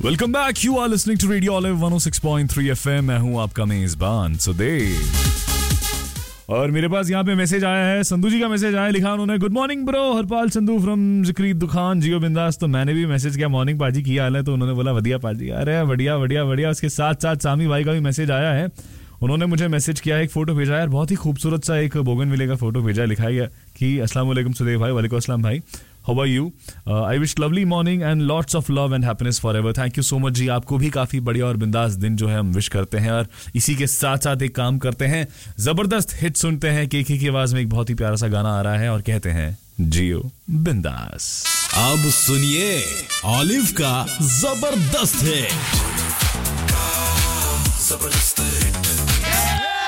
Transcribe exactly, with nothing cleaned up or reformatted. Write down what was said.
Welcome back, you are listening to radio olive one O six point three FM. मैं हूं आपका मेजबान सुदेव और मेरे पास यहाँ पे मैसेज आया है, संधू जी का मैसेज आया। लिखा उन्होंने, good morning bro, Harpal Sandhu from जिक्री दुकान, जियो बिंदास। तो मैंने भी मैसेज किया, मॉर्निंग पाजी की हाल है? तो उन्होंने बोला बढ़िया पाजी। अरे बढ़िया बढ़िया बढ़िया। उसके साथ साथ सामी भाई का भी मैसेज आया है। उन्होंने मुझे मैसेज किया, एक फोटो भेजा है, बहुत ही खूबसूरत सा एक बोगनविले का फोटो भेजा। लिखा है कि अस्सलाम वालेकुम सुदेव भाई। वालेकुम अस्सलाम भाई, how are you? I wish lovely morning and lots of love and happiness for ever. Thank you so much जी, आपको भी काफी बढ़िया और बिंदास दिन जो है हम विश करते हैं। और इसी के साथ साथ एक काम करते हैं, जबरदस्त हिट सुनते हैं। केके की आवाज में एक बहुत ही प्यारा सा गाना आ रहा है और कहते हैं जियो बिंदास। अब सुनिए ऑलिव का जबरदस्त हिट। जबरदस्त हिट।